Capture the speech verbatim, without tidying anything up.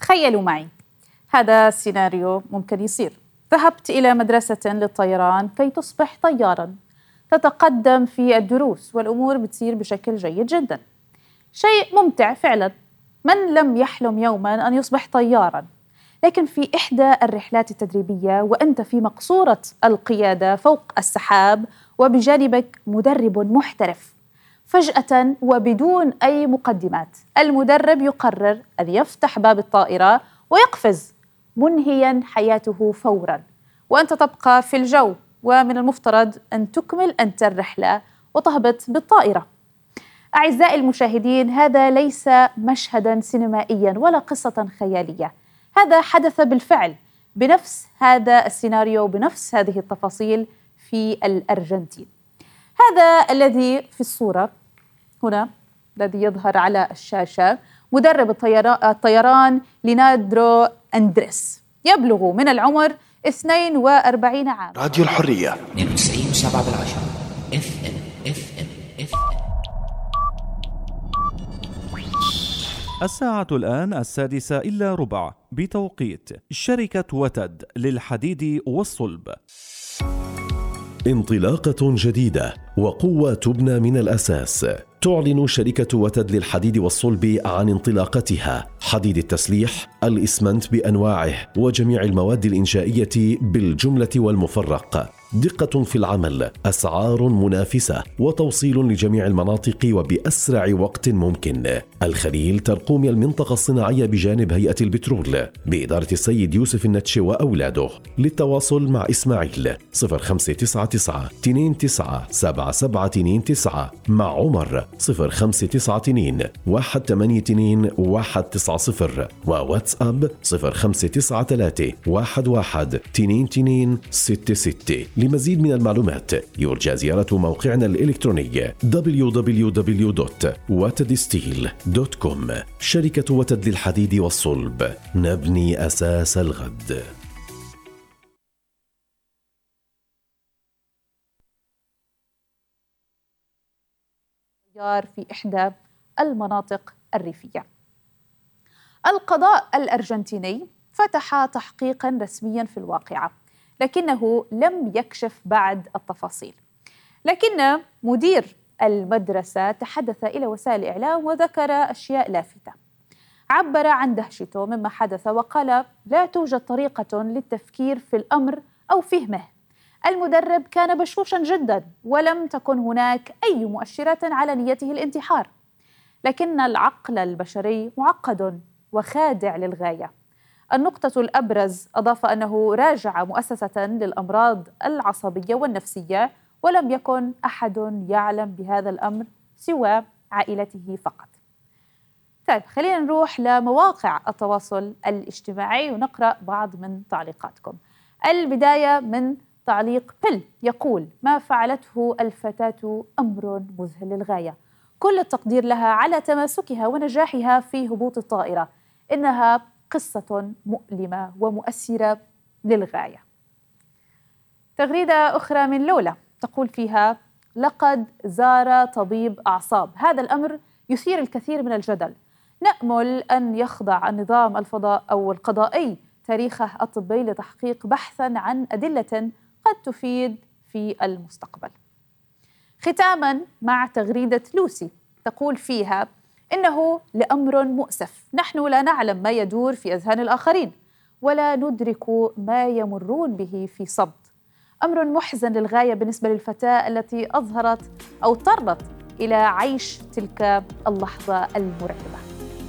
تخيلوا معي، هذا السيناريو ممكن يصير. ذهبت إلى مدرسة للطيران كي تصبح طياراً، تتقدم في الدروس والأمور بتصير بشكل جيد جداً. شيء ممتع فعلاً، من لم يحلم يوماً أن يصبح طياراً؟ لكن في إحدى الرحلات التدريبية وأنت في مقصورة القيادة فوق السحاب وبجانبك مدرب محترف، فجأة وبدون أي مقدمات المدرب يقرر أن يفتح باب الطائرة ويقفز منهياً حياته فوراً، وأنت تبقى في الجو، ومن المفترض أن تكمل أنت الرحلة وتهبط بالطائرة. أعزائي المشاهدين، هذا ليس مشهداً سينمائياً ولا قصة خيالية، هذا حدث بالفعل بنفس هذا السيناريو بنفس هذه التفاصيل في الأرجنتين. هذا الذي في الصورة هنا الذي يظهر على الشاشة مدرب الطيران ليناردو أندريس، يبلغ من العمر اثنين وأربعين عام. راديو الحرية اثنين وتسعين وسبعة بالعشرة اف ام اف ام اف ام. الساعة الآن السادسة إلا ربع بتوقيت شركة وتد للحديد والصلب. انطلاقة جديدة وقوة تبنى من الأساس. تعلن شركة وتد للحديد والصلب عن انطلاقتها حديد التسليح، الإسمنت بأنواعه وجميع المواد الإنشائية بالجملة والمفرق. دقة في العمل، أسعار منافسة، وتوصيل لجميع المناطق وبأسرع وقت ممكن. الخليل ترقوم المنطقة الصناعية بجانب هيئة البترول بإدارة السيد يوسف النتشي وأولاده. للتواصل مع إسماعيل صفر خمسة تسعة تسعة اثنين تسعة سبعة سبعة اثنين تسعة، مع عمر صفر خمسة تسعة اثنين واحد ثمانية اثنين واحد تسعة صفر، وواتساب صفر خمسة تسعة ثلاثة واحد واحد اثنين اثنين ستة ستة. لمزيد من المعلومات يرجى زيارة موقعنا الإلكتروني دبليو دبليو دبليو دوت وتد ستيل دوت كوم. شركة وتد للحديد والصلب، نبني أساس الغد. في إحدى المناطق الريفية. القضاء الأرجنتيني فتح تحقيقاً رسمياً في الواقعة، لكنه لم يكشف بعد التفاصيل. لكن مدير المدرسة تحدث إلى وسائل الإعلام وذكر أشياء لافتة. عبر عن دهشته مما حدث وقال: لا توجد طريقة للتفكير في الأمر أو فهمه. المدرب كان بشوشاً جداً ولم تكن هناك أي مؤشرات على نيته الانتحار، لكن العقل البشري معقد وخادع للغاية. النقطة الأبرز أضاف أنه راجع مؤسسة للأمراض العصبية والنفسية ولم يكن أحد يعلم بهذا الأمر سوى عائلته فقط. طيب، خلينا نروح لمواقع التواصل الاجتماعي ونقرأ بعض من تعليقاتكم. البداية من تعليق بيل يقول: ما فعلته الفتاة أمر مذهل للغاية، كل التقدير لها على تماسكها ونجاحها في هبوط الطائرة، إنها قصة مؤلمة ومؤثرة للغاية. تغريدة أخرى من لولا تقول فيها: لقد زار طبيب أعصاب، هذا الأمر يثير الكثير من الجدل، نأمل أن يخضع النظام الفضاء أو القضائي تاريخه الطبي لتحقيق بحثاً عن أدلة قد تفيد في المستقبل. ختاماً مع تغريدة لوسي تقول فيها: إنه لأمر مؤسف، نحن لا نعلم ما يدور في أذهان الآخرين ولا ندرك ما يمرون به في صمت. أمر محزن للغاية بالنسبة للفتاة التي أظهرت أو اضطرت إلى عيش تلك اللحظة المرعبة.